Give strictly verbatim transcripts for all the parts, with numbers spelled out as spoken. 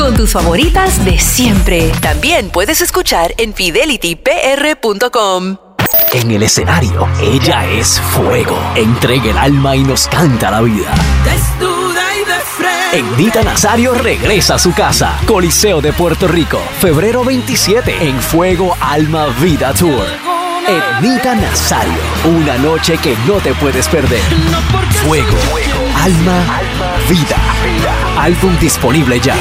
con tus favoritas de siempre. También puedes escuchar en fidelity p r punto com. En el escenario, ella es fuego. Entrega el alma y nos canta la vida. Desnuda y de frente. Ednita Nazario regresa a su casa. Coliseo de Puerto Rico, febrero veintisiete, en Fuego, Alma, Vida Tour. Ednita Nazario, una noche que no te puedes perder. Fuego, Alma, Vida. Álbum disponible ya.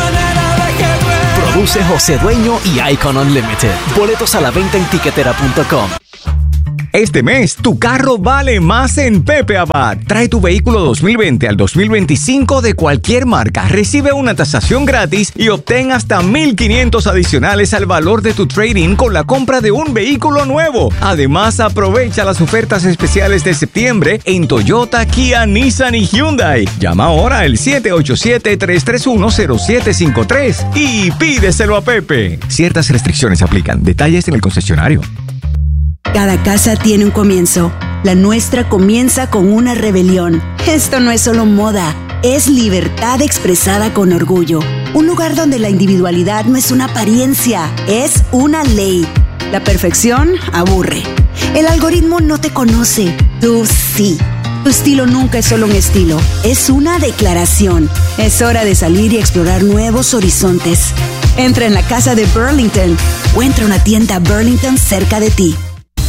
Produce José Dueño y Icon Unlimited. Boletos a la venta en tiquetera punto com. Este mes, tu carro vale más en Pepe Abad. Trae tu vehículo dos mil veinte al dos mil veinticinco de cualquier marca. Recibe una tasación gratis y obtén hasta mil quinientos adicionales al valor de tu trading con la compra de un vehículo nuevo. Además, aprovecha las ofertas especiales de septiembre en Toyota, Kia, Nissan y Hyundai. Llama ahora al siete ocho siete, tres tres uno, cero siete cinco tres y pídeselo a Pepe. Ciertas restricciones aplican. Detalles en el concesionario. Cada casa tiene un comienzo. La nuestra comienza con una rebelión. Esto no es solo moda, es libertad expresada con orgullo. Un lugar donde la individualidad no es una apariencia, es una ley. La perfección aburre. El algoritmo no te conoce, tú sí. Tu estilo nunca es solo un estilo, es una declaración. Es hora de salir y explorar nuevos horizontes. Entra en la casa de Burlington o entra a una tienda Burlington cerca de ti.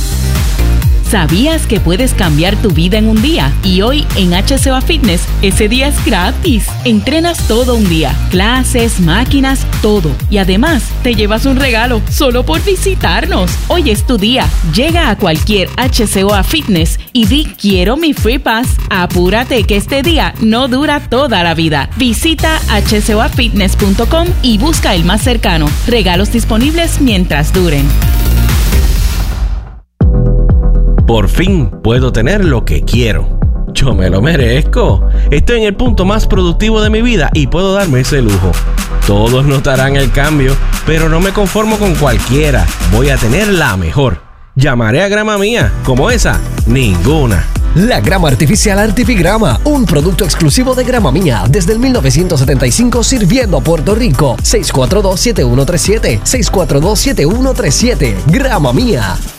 ¿Sabías que puedes cambiar tu vida en un día? Y hoy en H C O A Fitness, ese día es gratis. Entrenas todo un día, clases, máquinas, todo. Y además, te llevas un regalo solo por visitarnos. Hoy es tu día. Llega a cualquier H C O A Fitness y di quiero mi Free Pass. Apúrate que este día no dura toda la vida. Visita h c o a fitness punto com y busca el más cercano. Regalos disponibles mientras duren. Por fin puedo tener lo que quiero. Yo me lo merezco. Estoy en el punto más productivo de mi vida y puedo darme ese lujo. Todos notarán el cambio, pero no me conformo con cualquiera. Voy a tener la mejor. Llamaré a Grama Mía. Como esa, ninguna. La grama artificial Artifigrama, un producto exclusivo de Grama Mía desde el mil novecientos setenta y cinco sirviendo a Puerto Rico. seis cuatro dos, siete uno tres siete, seis cuatro dos, siete uno tres siete. Grama Mía.